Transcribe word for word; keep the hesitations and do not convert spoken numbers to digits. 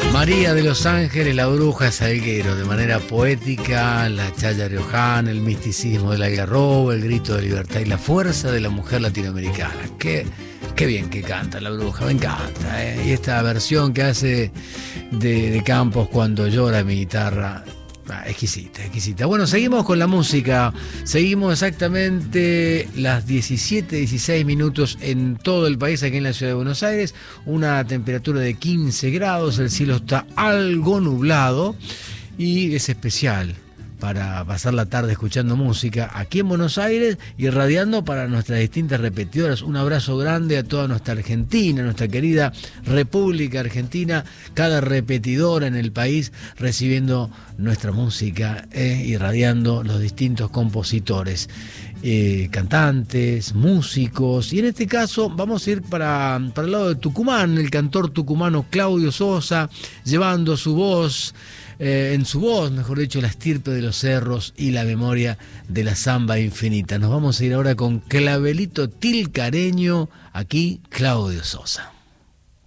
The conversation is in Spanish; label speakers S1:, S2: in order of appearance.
S1: María de los Ángeles, la bruja Salguero, de manera poética, la chaya riojana, el misticismo del algarrobo, el grito de libertad y la fuerza de la mujer latinoamericana. Qué, qué bien que canta la bruja, me encanta, ¿eh? Y esta versión que hace de, de Campos cuando llora mi guitarra, ah, exquisita, exquisita. Bueno, seguimos con la música, seguimos exactamente las diecisiete, dieciséis minutos en todo el país, aquí en la ciudad de Buenos Aires, una temperatura de quince grados, el cielo está algo nublado y es especial para pasar la tarde escuchando música aquí en Buenos Aires y radiando para nuestras distintas repetidoras. Un abrazo grande a toda nuestra Argentina, nuestra querida República Argentina, cada repetidora en el país recibiendo nuestra música eh, y radiando los distintos compositores, eh, cantantes, músicos, y en este caso vamos a ir para, para el lado de Tucumán, el cantor tucumano Claudio Sosa, llevando su voz, Eh, en su voz, mejor dicho, la estirpe de los cerros y la memoria de la samba infinita. Nos vamos a ir ahora con Clavelito Tilcareño, aquí Claudio Sosa.